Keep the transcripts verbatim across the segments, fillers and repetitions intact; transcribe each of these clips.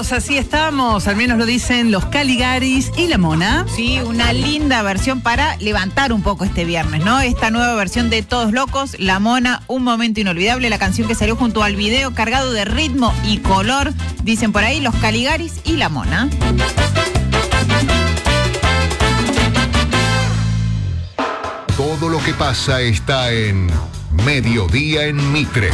chicos, así estamos, al menos lo dicen los Caligaris y la Mona. Sí, una linda versión para levantar un poco este viernes, ¿no? Esta nueva versión de Todos Locos, La Mona, un momento inolvidable, la canción que salió junto al video cargado de ritmo y color, dicen por ahí los Caligaris y la Mona. Todo lo que pasa está en Mediodía en Mitre.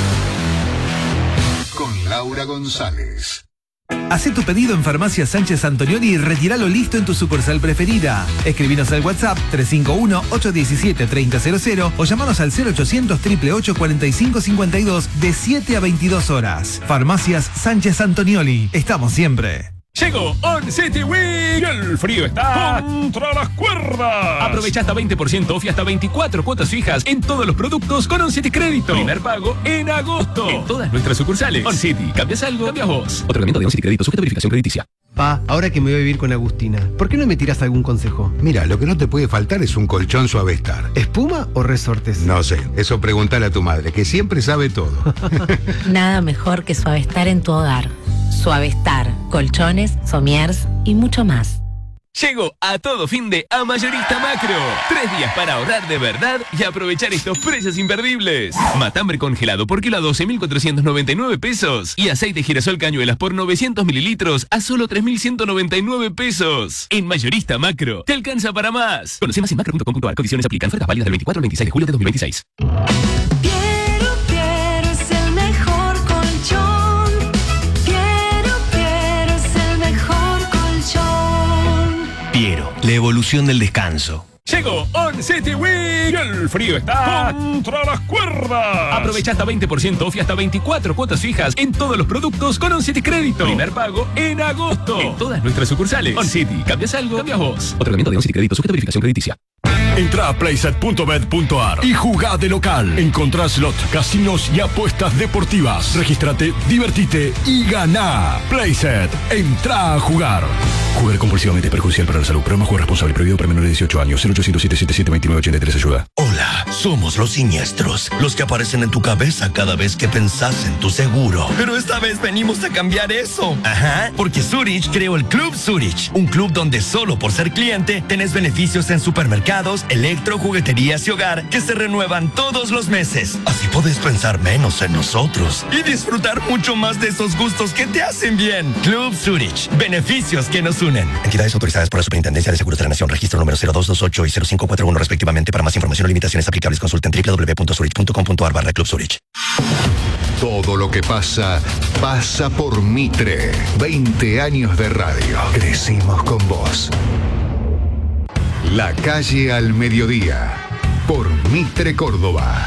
Con Laura González. Hacé tu pedido en Farmacia Sánchez Antonioni y retíralo listo en tu sucursal preferida. Escribinos al WhatsApp tres cinco uno, ocho uno siete, tres cero cero cero o llamanos al cero ochocientos, ocho ocho ocho, cuatro cinco cinco dos de siete a veintidós horas. Farmacias Sánchez Antonioni. Estamos siempre. Llegó On City Week. El frío está contra las cuerdas. Aprovecha hasta veinte por ciento off y hasta veinticuatro cuotas fijas en todos los productos con On City Crédito. Primer pago en agosto. En todas nuestras sucursales. On City. ¿Cambias algo? Cambias vos. Otorgamiento de On City Crédito sujeto a verificación crediticia. Pa, ahora que me voy a vivir con Agustina, ¿por qué no me tiras algún consejo? Mira, lo que no te puede faltar es un colchón Suavestar. ¿Espuma o resortes? No sé, eso pregúntale a tu madre, que siempre sabe todo. Nada mejor que Suavestar en tu hogar. Suavestar, colchones, somiers y mucho más. Llegó a todo fin de a Mayorista Macro. Tres días para ahorrar de verdad y aprovechar estos precios imperdibles. Matambre congelado por kilo a doce mil cuatrocientos noventa y nueve pesos. Y aceite girasol cañuelas por novecientos mililitros a solo tres mil ciento noventa y nueve pesos. En Mayorista Macro, te alcanza para más. Conoce más en macro punto com punto a r. Condiciones aplican. Ofertas válidas del veinticuatro al veintiséis de julio de dos mil veintiséis. Piero, la evolución del descanso. Llegó On City Week. El frío está contra las cuerdas. Aprovecha hasta veinte por ciento off y hasta veinticuatro cuotas fijas en todos los productos con On City Crédito. Primer pago en agosto. En todas nuestras sucursales. On City. ¿Cambias algo? Cambias vos. Otorgamiento de On City Crédito sujeto a verificación crediticia. Entra a playset punto bet punto a r y jugá de local. Encontrá slot, casinos y apuestas deportivas. Regístrate, divertite y ganá. Playset. Entrá a jugar. Jugar compulsivamente perjudicial para la salud. Programa Juego Responsable. Prohibido para menores de dieciocho años. cero ochocientos, siete siete siete, dos nueve ocho tres. Ayuda. Hola, somos los siniestros. Los que aparecen en tu cabeza cada vez que pensás en tu seguro. Pero esta vez venimos a cambiar eso. Ajá, porque Zurich creó el Club Zurich. Un club donde solo por ser cliente tenés beneficios en supermercados, electro, jugueterías y hogar que se renuevan todos los meses. Así podés pensar menos en nosotros y disfrutar mucho más de esos gustos que te hacen bien. Club Zurich. Beneficios que nos unen. Entidades autorizadas por la Superintendencia de Seguros de la Nación. Registro número cero dos dos ocho y cero cinco cuatro uno respectivamente. Para más información o limitaciones aplicables consulten doble u doble u doble u punto zurich punto com punto a r barra Club Zurich. Todo lo que pasa, pasa por Mitre. veinte años de radio. Crecimos con vos. La calle al mediodía. Por Mitre, Córdoba.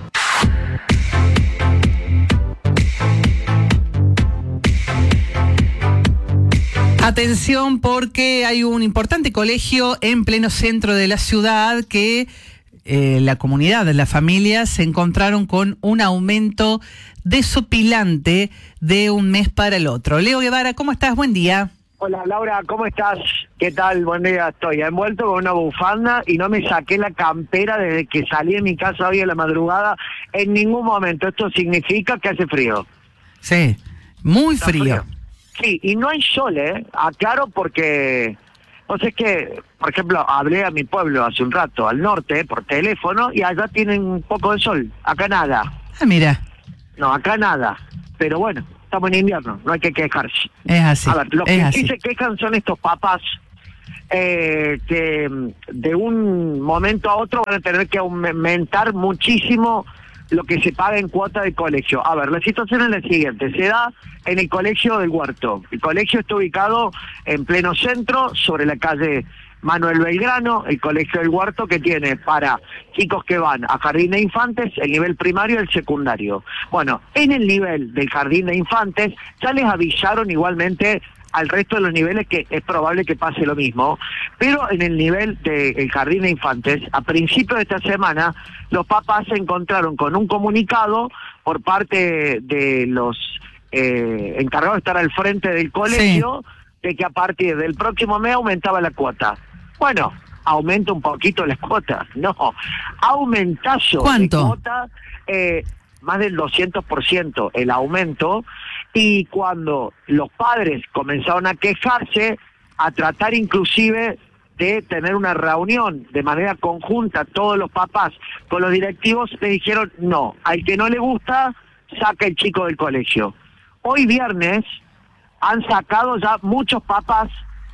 Atención, porque hay un importante colegio en pleno centro de la ciudad que eh, la comunidad, las familias se encontraron con un aumento desopilante de un mes para el otro. Leo Guevara, ¿cómo estás? Buen día. Hola Laura, ¿cómo estás? ¿Qué tal? Buen día, estoy envuelto con una bufanda y no me saqué la campera desde que salí de mi casa hoy a la madrugada en ningún momento. Esto significa que hace frío. Sí, muy frío. frío. Sí, y no hay sol, ¿eh? Aclaro porque, no sé qué, por ejemplo, hablé a mi pueblo hace un rato, al norte, por teléfono, y allá tienen un poco de sol. Acá nada. Ah, mira. No, acá nada. Pero bueno, estamos en invierno, no hay que quejarse. Es así. A ver, los es que así. sí se quejan son estos papás eh, que de un momento a otro van a tener que aumentar muchísimo lo que se paga en cuota de colegio. A ver, la situación es la siguiente, se da en el colegio del Huerto. El colegio está ubicado en pleno centro, sobre la calle Manuel Belgrano, el colegio del Huerto, que tiene para chicos que van a jardín de infantes, el nivel primario y el secundario. Bueno, en el nivel del jardín de infantes ya les avisaron igualmente al resto de los niveles que es probable que pase lo mismo, pero en el nivel del jardín de infantes, a principios de esta semana, los papás se encontraron con un comunicado por parte de los eh, encargados de estar al frente del colegio, sí, de que a partir del próximo mes aumentaba la cuota. Bueno, aumenta un poquito las cuotas, no, aumentazo ¿Cuánto? de cuota, eh, más del doscientos por ciento el aumento, Y cuando los padres comenzaron a quejarse, a tratar inclusive de tener una reunión de manera conjunta, todos los papás con los directivos, le dijeron no, al que no le gusta, saca el chico del colegio. Hoy viernes han sacado ya muchos papás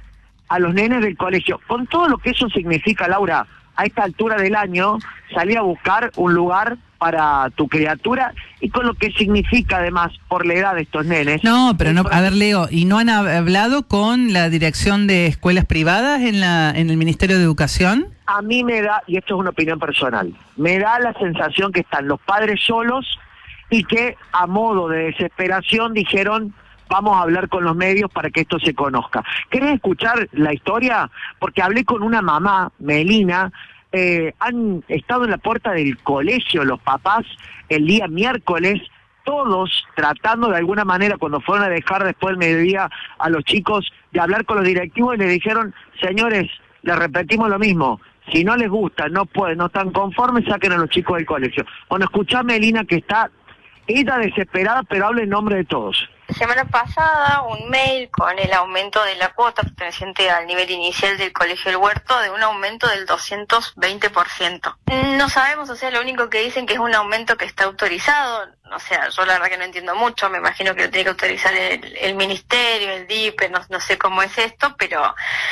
a los nenes del colegio. Con todo lo que eso significa, Laura, a esta altura del año, salir a buscar un lugar para tu criatura y con lo que significa además por la edad de estos nenes. No, pero no, a ver, Leo, ¿y no han hablado con la dirección de escuelas privadas en la en el Ministerio de Educación? A mí me da, y esto es una opinión personal, me da la sensación que están los padres solos y que a modo de desesperación dijeron vamos a hablar con los medios para que esto se conozca. ¿Querés escuchar la historia? Porque hablé con una mamá, Melina. Eh, han estado en la puerta del colegio los papás el día miércoles, todos tratando de alguna manera, cuando fueron a dejar después del mediodía a los chicos, de hablar con los directivos y les dijeron, señores, les repetimos lo mismo, si no les gusta, no pueden, no están conformes, saquen a los chicos del colegio. Bueno, escuchá a Melina que está, ella desesperada, pero habla en nombre de todos. Semana pasada un mail con el aumento de la cuota perteneciente al nivel inicial del Colegio El Huerto de un aumento del doscientos veinte por ciento. No sabemos, o sea, lo único que dicen que es un aumento que está autorizado. O sea, yo la verdad que no entiendo mucho, me imagino que lo tiene que autorizar el, el ministerio, el D I P E, no, no sé cómo es esto, pero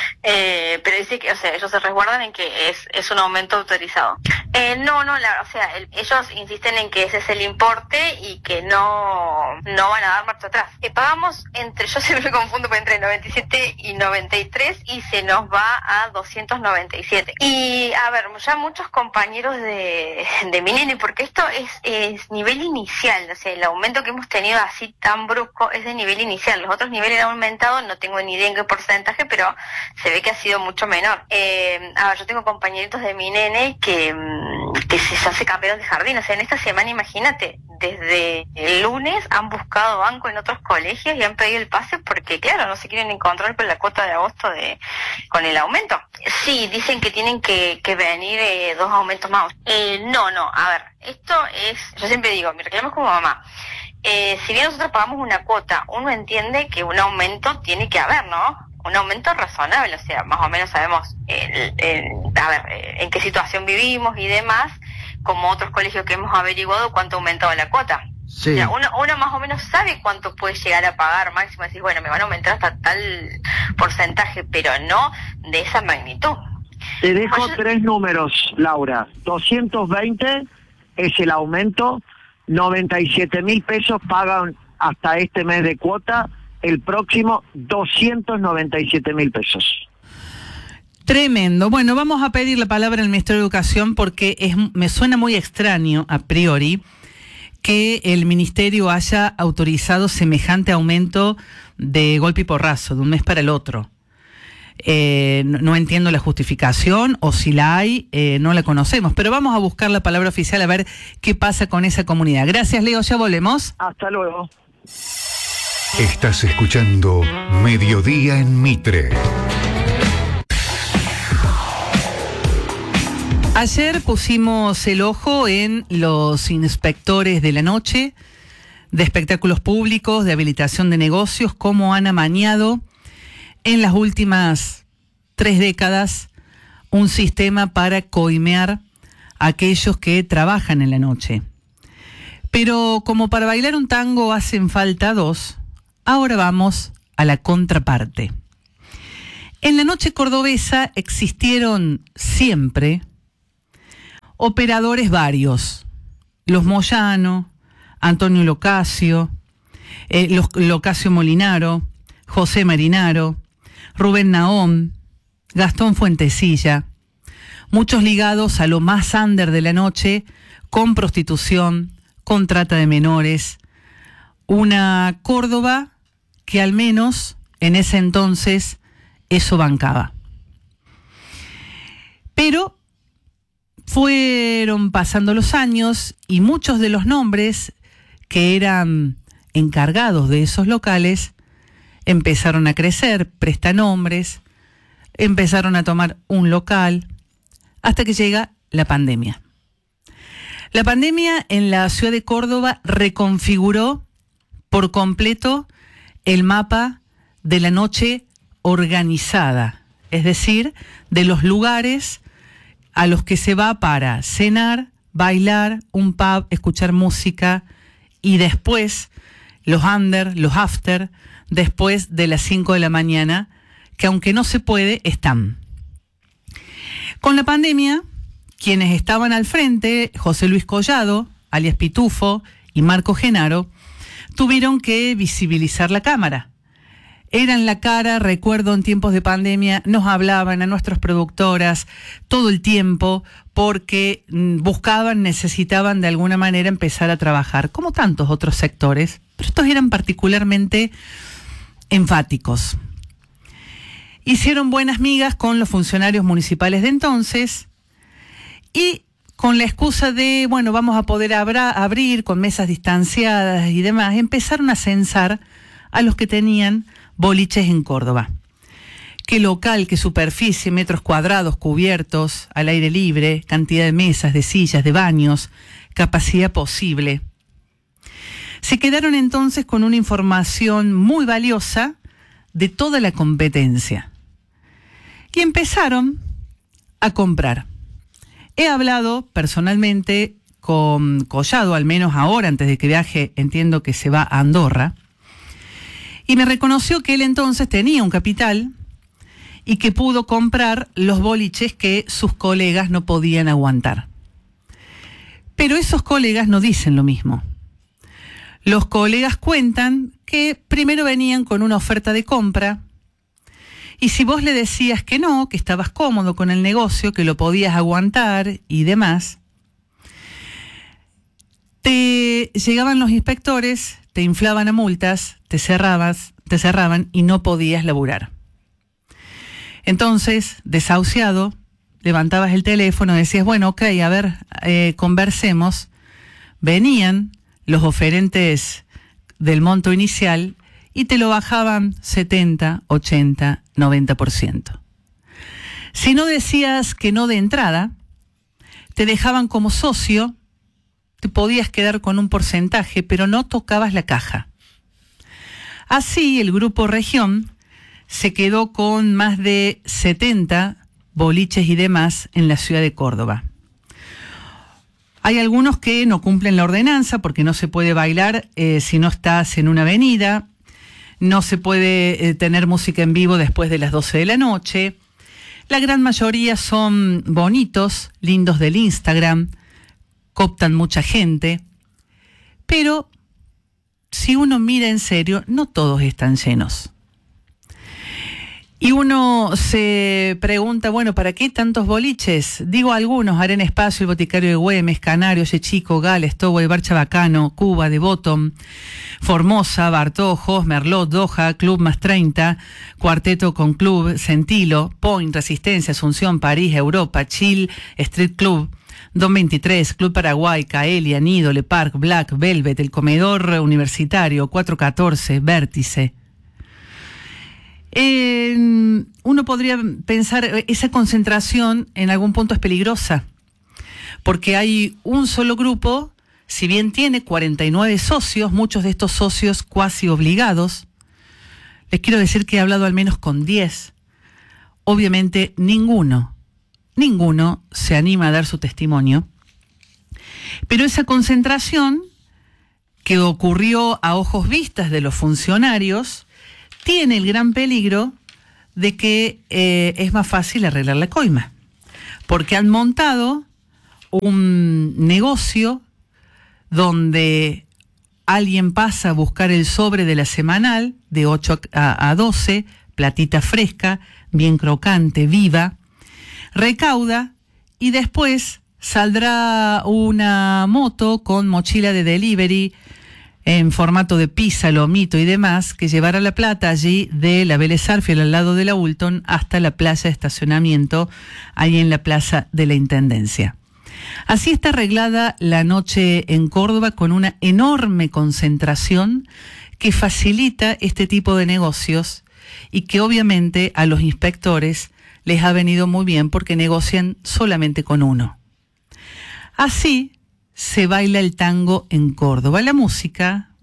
eh, pero dice que, o sea, ellos se resguardan en que es, es un aumento autorizado. Eh, no, no, la, o sea, el, ellos insisten en que ese es el importe y que no, no van a dar marcha atrás. Eh, pagamos entre, yo siempre me confundo entre noventa y siete y noventa y tres y se nos va a doscientos noventa y siete. Y a ver, ya muchos compañeros de, de mi nene, porque esto es, es nivel inicial. O sea, el aumento que hemos tenido así tan brusco es de nivel inicial. Los otros niveles han aumentado, no tengo ni idea en qué porcentaje, pero se ve que ha sido mucho menor. Eh, a ver, yo tengo compañeritos de mi nene que, que se, ya se cambiaron de jardín. O sea, en esta semana, imagínate, desde el lunes han buscado banco en otros colegios y han pedido el pase porque, claro, no se quieren encontrar con la cuota de agosto de con el aumento. Sí, dicen que tienen que, que venir eh, dos aumentos más. Eh, no, no, a ver, esto es, yo siempre digo, mi reclamo es como mamá. Eh, si bien nosotros pagamos una cuota, uno entiende que un aumento tiene que haber, ¿no? Un aumento razonable, o sea, más o menos sabemos el, el, a ver, en qué situación vivimos y demás, como otros colegios que hemos averiguado cuánto ha aumentado la cuota. Sí. O sea, uno, uno más o menos sabe cuánto puede llegar a pagar máximo, decir, bueno, me van a aumentar hasta tal porcentaje, pero no de esa magnitud. Te dejo pues yo... tres números, Laura. doscientos veinte es el aumento, noventa y siete mil pesos pagan hasta este mes de cuota, el próximo doscientos noventa y siete mil pesos. Tremendo. Bueno, vamos a pedir la palabra al Ministerio de Educación porque es, me suena muy extraño a priori que el Ministerio haya autorizado semejante aumento de golpe y porrazo, de un mes para el otro. Eh, no, no entiendo la justificación, o si la hay, eh, no la conocemos, pero vamos a buscar la palabra oficial a ver qué pasa con esa comunidad. Gracias, Leo, ya volvemos. Hasta luego. Estás escuchando Mediodía en Mitre. Ayer pusimos el ojo en los inspectores de la noche, de espectáculos públicos, de habilitación de negocios, cómo han amañado en las últimas tres décadas un sistema para coimear a aquellos que trabajan en la noche. Pero como para bailar un tango hacen falta dos, ahora vamos a la contraparte. En la noche cordobesa existieron siempre operadores varios, los Moyano, Antonio Locasio, eh, los Locasio Molinaro, José Marinaro, Rubén Nahom, Gastón Fuentesilla, muchos ligados a lo más under de la noche, con prostitución, con trata de menores, una Córdoba que al menos en ese entonces eso bancaba. Pero fueron pasando los años y muchos de los nombres que eran encargados de esos locales empezaron a crecer, prestanombres, empezaron a tomar un local, hasta que llega la pandemia. La pandemia en la ciudad de Córdoba reconfiguró por completo el mapa de la noche organizada, es decir, de los lugares a los que se va para cenar, bailar, un pub, escuchar música y después los under, los after, después de las cinco de la mañana, que aunque no se puede, están. Con la pandemia, quienes estaban al frente, José Luis Collado, alias Pitufo, y Marco Genaro, tuvieron que visibilizar la cámara. Eran la cara, recuerdo en tiempos de pandemia, nos hablaban a nuestras productoras todo el tiempo porque buscaban, necesitaban de alguna manera empezar a trabajar, como tantos otros sectores, pero estos eran particularmente enfáticos. Hicieron buenas migas con los funcionarios municipales de entonces y con la excusa de, bueno, vamos a poder abra, abrir con mesas distanciadas y demás, empezaron a censar a los que tenían boliches en Córdoba. ¿Qué local, qué superficie, metros cuadrados cubiertos, al aire libre, cantidad de mesas, de sillas, de baños, capacidad posible? Se quedaron entonces con una información muy valiosa de toda la competencia. Y empezaron a comprar. He hablado personalmente con Collado, al menos ahora, antes de que viaje, entiendo que se va a Andorra, y me reconoció que él entonces tenía un capital y que pudo comprar los boliches que sus colegas no podían aguantar. Pero esos colegas no dicen lo mismo. Los colegas cuentan que primero venían con una oferta de compra y si vos le decías que no, que estabas cómodo con el negocio, que lo podías aguantar y demás, te llegaban los inspectores, te inflaban a multas, te cerrabas, te cerraban y no podías laburar. Entonces, desahuciado, levantabas el teléfono y decías, bueno, ok, a ver, eh, conversemos. Venían los oferentes del monto inicial y te lo bajaban setenta, ochenta, noventa por ciento. Si no decías que no de entrada, te dejaban como socio, te podías quedar con un porcentaje, pero no tocabas la caja. Así, el Grupo Región se quedó con más de setenta boliches y demás en la ciudad de Córdoba. Hay algunos que no cumplen la ordenanza porque no se puede bailar eh, si no estás en una avenida, no se puede eh, tener música en vivo después de las doce de la noche. La gran mayoría son bonitos, lindos del Instagram, cooptan mucha gente, pero si uno mira en serio, no todos están llenos. Y uno se pregunta, bueno, ¿para qué tantos boliches? Digo algunos: Arena Espacio, el Boticario de Güemes, Canario, Yechico, Gales, Toway, Bar Chabacano, Cuba, de Bottom, Formosa, Bartojos, Merlot, Doha, Club Más treinta, Cuarteto con Club, Centilo, Point, Resistencia, Asunción, París, Europa, Chill, Street Club, Don veintitrés, Club Paraguay, Caelia, Nido, Le Parc, Black, Velvet, El Comedor Universitario, cuatro catorce, Vértice. Eh, uno podría pensar, esa concentración en algún punto es peligrosa, porque hay un solo grupo, si bien tiene cuarenta y nueve socios, muchos de estos socios cuasi obligados. Les quiero decir que he hablado al menos con diez. Obviamente ninguno, ninguno se anima a dar su testimonio, pero esa concentración que ocurrió a ojos vistas de los funcionarios tiene el gran peligro de que eh, es más fácil arreglar la coima, porque han montado un negocio donde alguien pasa a buscar el sobre de la semanal de ocho a doce, platita fresca, bien crocante, viva, recauda y después saldrá una moto con mochila de delivery en formato de pizza, lomito y demás, que llevará la plata allí de la Vélez Sarsfield al lado de la Ulton hasta la playa de estacionamiento, ahí en la plaza de la Intendencia. Así está arreglada la noche en Córdoba, con una enorme concentración que facilita este tipo de negocios y que obviamente a los inspectores les ha venido muy bien porque negocian solamente con uno. Así se baila el tango en Córdoba. La música,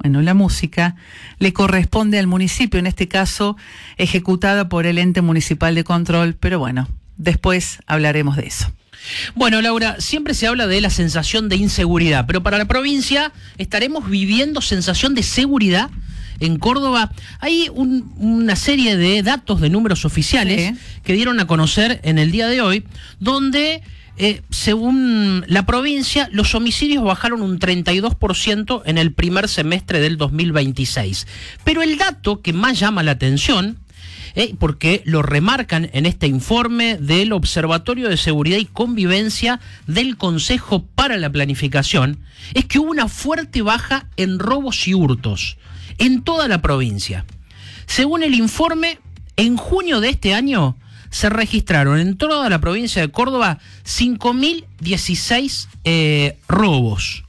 Bueno, la música le corresponde al municipio, en este caso ejecutada por el ente municipal de control, pero bueno, después hablaremos de eso. Bueno, Laura, siempre se habla de la sensación de inseguridad, pero para la provincia estaremos viviendo sensación de seguridad. En Córdoba hay un, una serie de datos, de números oficiales, sí, que dieron a conocer en el día de hoy, donde, eh, según la provincia, los homicidios bajaron un treinta y dos por ciento en el primer semestre del dos mil veintiséis. Pero el dato que más llama la atención, eh, porque lo remarcan en este informe del Observatorio de Seguridad y Convivencia del Consejo para la Planificación, es que hubo una fuerte baja en robos y hurtos en toda la provincia. Según el informe, en junio de este año se registraron en toda la provincia de Córdoba cinco mil dieciséis eh, robos,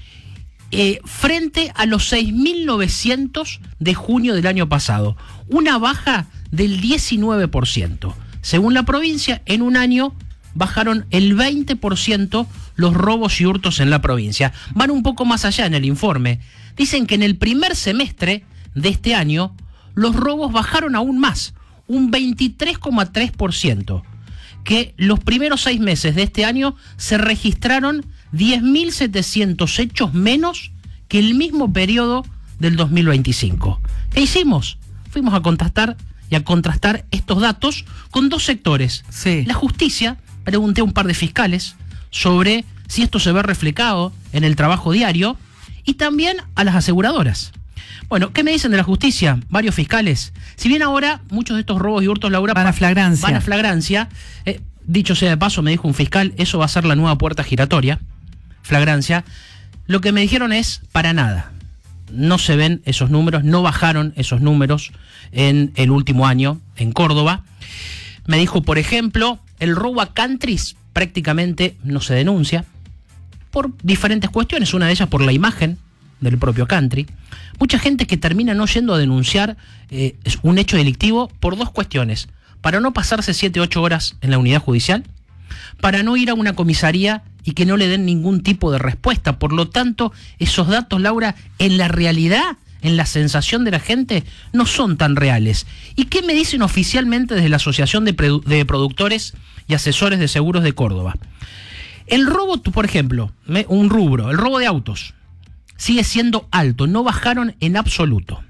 eh, frente a los seis mil novecientos de junio del año pasado, una baja del diecinueve por ciento. Según la provincia, en un año bajaron el veinte por ciento los robos y hurtos en la provincia. Van un poco más allá en el informe. Dicen que en el primer semestre de este año los robos bajaron aún más, un veintitrés coma tres por ciento. Que los primeros seis meses de este año se registraron diez mil setecientos hechos menos que el mismo periodo del dos mil veinticinco. ¿Qué hicimos? Fuimos a contrastar y a contrastar estos datos con dos sectores. Sí. La justicia, pregunté a un par de fiscales sobre si esto se ve reflejado en el trabajo diario, y también a las aseguradoras. Bueno, ¿qué me dicen de la justicia? Varios fiscales. Si bien ahora muchos de estos robos y hurtos, Laura, van a flagrancia, van a flagrancia eh, dicho sea de paso, me dijo un fiscal, eso va a ser la nueva puerta giratoria, flagrancia. Lo que me dijeron es, para nada, no se ven esos números, no bajaron esos números en el último año en Córdoba. Me dijo, por ejemplo, el robo a countries prácticamente no se denuncia por diferentes cuestiones, una de ellas por la imagen del propio country. Mucha gente que termina no yendo a denunciar eh, un hecho delictivo por dos cuestiones: para no pasarse siete, ocho horas en la unidad judicial, para no ir a una comisaría y que no le den ningún tipo de respuesta. Por lo tanto, esos datos, Laura, en la realidad, en la sensación de la gente, no son tan reales. ¿Y qué me dicen oficialmente desde la Asociación de, Produ- de Productores y Asesores de Seguros de Córdoba? El robo, por ejemplo, un rubro, el robo de autos, sigue siendo alto, no bajaron en absoluto.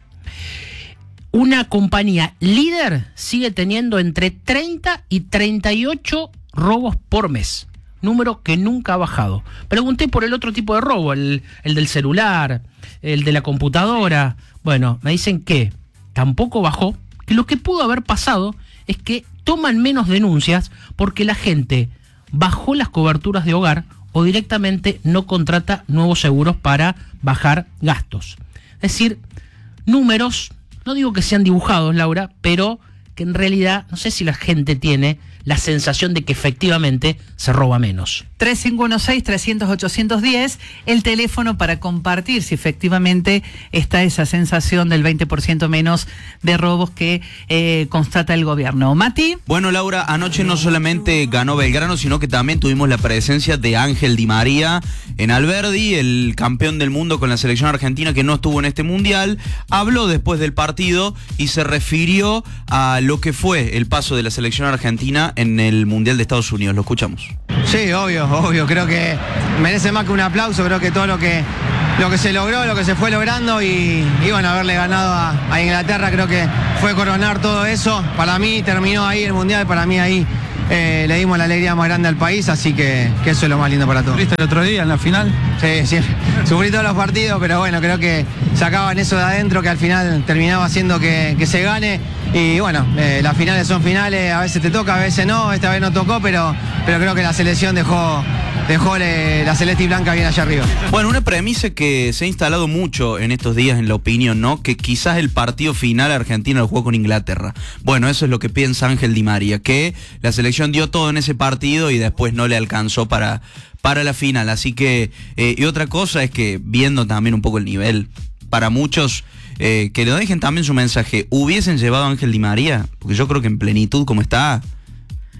Una compañía líder sigue teniendo entre treinta y treinta y ocho robos por mes, número que nunca ha bajado. Pregunté por el otro tipo de robo, el, el del celular, el de la computadora. Bueno, me dicen que tampoco bajó, que lo que pudo haber pasado es que toman menos denuncias porque la gente bajó las coberturas de hogar o directamente no contrata nuevos seguros para bajar gastos. Es decir, números, no digo que sean dibujados, Laura, pero que en realidad no sé si la gente tiene la sensación de que efectivamente se roba menos. tres cinco uno seis, trescientos, ochocientos diez, el teléfono para compartir si efectivamente está esa sensación del veinte por ciento menos de robos que eh, constata el gobierno. Mati. Bueno, Laura, anoche no solamente ganó Belgrano, sino que también tuvimos la presencia de Ángel Di María en Alberdi, el campeón del mundo con la selección argentina que no estuvo en este mundial. Habló después del partido y se refirió a lo que fue el paso de la selección argentina en el Mundial de Estados Unidos. Lo escuchamos. Sí, obvio, obvio. Creo que merece más que un aplauso. Creo que todo lo que, lo que se logró, lo que se fue logrando y, y bueno, haberle ganado a, a Inglaterra, creo que fue coronar todo eso. Para mí terminó ahí el Mundial, para mí ahí eh, le dimos la alegría más grande al país, así que, que eso es lo más lindo para todos. ¿Viste el otro día en la final? Sí, sí. Sufrí todos los partidos, pero bueno, creo que sacaban eso de adentro que al final terminaba haciendo que, que se gane. Y bueno, eh, las finales son finales, a veces te toca, a veces no, esta vez no tocó, pero, pero creo que la selección dejó, dejó le, la celeste y blanca bien allá arriba. Bueno, una premisa que se ha instalado mucho en estos días en la opinión, ¿no? Que quizás el partido final Argentina lo jugó con Inglaterra. Bueno, eso es lo que piensa Ángel Di María, que la selección dio todo en ese partido y después no le alcanzó para, para la final. Así que, eh, y otra cosa es que viendo también un poco el nivel, para muchos... Eh, que lo dejen también su mensaje. ¿Hubiesen llevado a Ángel Di María? Porque yo creo que en plenitud como está... No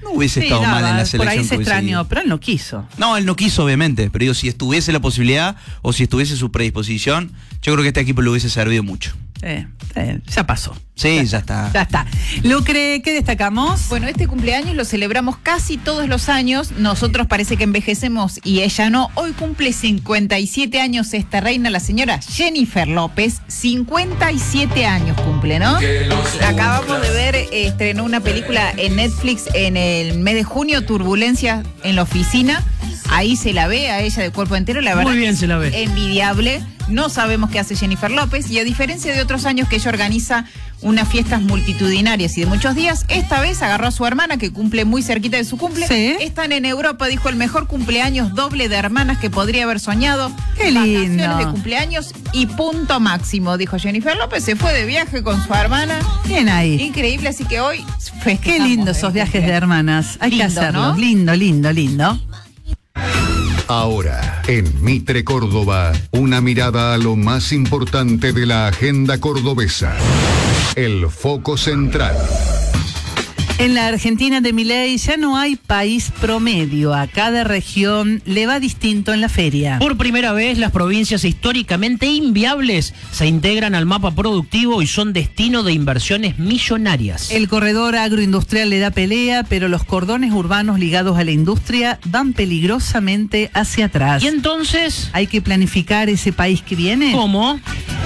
no hubiese Sí, estado nada, mal en la por selección. ahí se que hubiese extrañó, ido. pero él no quiso. No, él no quiso, obviamente, pero digo, si estuviese la posibilidad o si estuviese su predisposición, yo creo que este equipo le hubiese servido mucho. Eh, eh, ya pasó. Sí, ya está. Ya está. Lucre, ¿qué destacamos? Bueno, este cumpleaños lo celebramos casi todos los años. Nosotros parece que envejecemos y ella no. Hoy cumple cincuenta y siete años esta reina, la señora Jennifer López. cincuenta y siete años cumple, ¿no? Acabamos de ver, eh, estrenó una película en Netflix en el mes de junio, Turbulencia en la oficina. Ahí se la ve a ella de cuerpo entero, la verdad. Muy bien se la ve. Envidiable. No sabemos qué hace Jennifer López y a diferencia de otros años que ella organiza unas fiestas multitudinarias y de muchos días, esta vez agarró a su hermana que cumple muy cerquita de su cumple. Sí. Están en Europa, dijo, el mejor cumpleaños doble de hermanas que podría haber soñado. Qué lindo. Vacaciones de cumpleaños y punto máximo, dijo Jennifer López. Se fue de viaje con su hermana. Bien ahí. Increíble, así que hoy Qué festejamos lindo el esos viajes de cumpleaños. hermanas. Hay Lindo, que hacerlos. ¿no? Lindo, lindo, lindo. Ahora, en Mitre Córdoba, una mirada a lo más importante de la agenda cordobesa. El foco central. En la Argentina de Milei ya no hay país promedio. A cada región le va distinto en la feria. Por primera vez, las provincias históricamente inviables se integran al mapa productivo y son destino de inversiones millonarias. El corredor agroindustrial le da pelea, pero los cordones urbanos ligados a la industria van peligrosamente hacia atrás. ¿Y entonces? ¿Hay que planificar ese país que viene? ¿Cómo?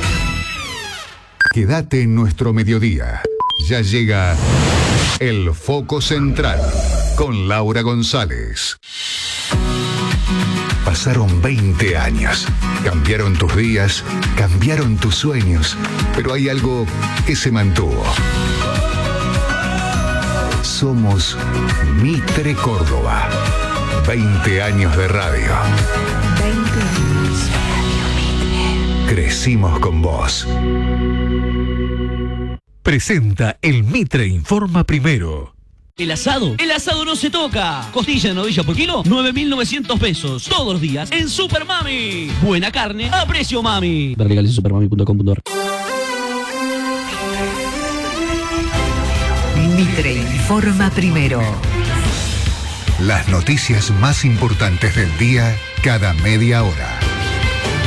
Quédate en nuestro mediodía. Ya llega el foco central con Laura González. Pasaron veinte años. Cambiaron tus días, cambiaron tus sueños, pero hay algo que se mantuvo. Somos Mitre Córdoba. veinte años de radio. veinte años. Crecimos con vos. Presenta el Mitre Informa Primero. El asado, el asado no se toca. Costilla de novilla por kilo, nueve mil novecientos pesos. Todos los días en Super Mami. Buena carne a precio mami. Ver legales en supermami punto com punto ar. Mitre Informa Primero. Las noticias más importantes del día cada media hora.